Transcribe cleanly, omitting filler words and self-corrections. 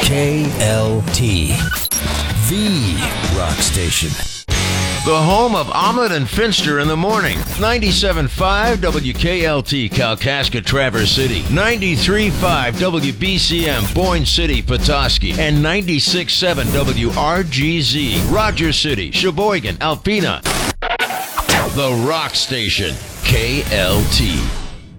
KLT, the rock station. The home of Ahmed and Finster in the morning. 97.5 WKLT, Kalkaska, Traverse City. 93.5 WBCM, Boyne City, Petoskey. And 96.7 WRGZ, Rogers City, Sheboygan, Alpena. The rock station, KLT.